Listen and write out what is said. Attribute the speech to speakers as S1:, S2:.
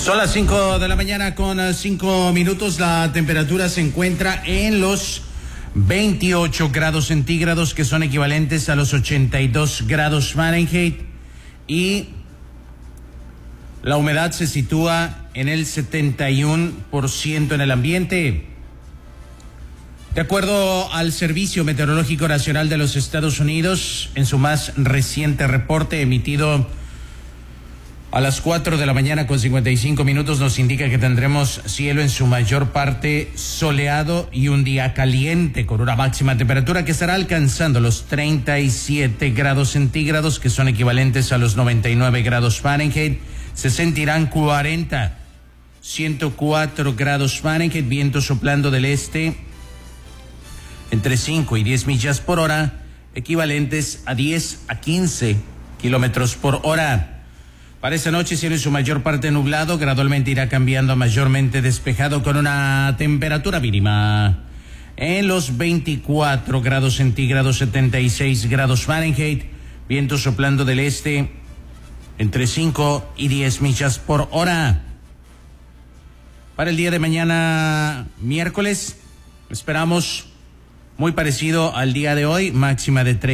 S1: Son las 5 de la mañana con 5 minutos. La temperatura se encuentra en los 28 grados centígrados, que son equivalentes a los 82 grados Fahrenheit. Y la humedad se sitúa en el 71% en el ambiente. De acuerdo al Servicio Meteorológico Nacional de los Estados Unidos, en su más reciente reporte emitido a las 4 de la mañana con 55 minutos, nos indica que tendremos cielo en su mayor parte soleado y un día caliente, con una máxima temperatura que estará alcanzando los 37 grados centígrados, que son equivalentes a los 99 grados Fahrenheit. Se sentirán 104 grados Fahrenheit, viento soplando del este entre 5 y 10 millas por hora, equivalentes a 10 a 15 kilómetros por hora. Para esta noche, cielo en su mayor parte nublado, gradualmente irá cambiando a mayormente despejado, con una temperatura mínima en los 24 grados centígrados, 76 grados Fahrenheit, viento soplando del este entre 5 y 10 millas por hora. Para el día de mañana, miércoles, esperamos muy parecido al día de hoy, máxima de 30.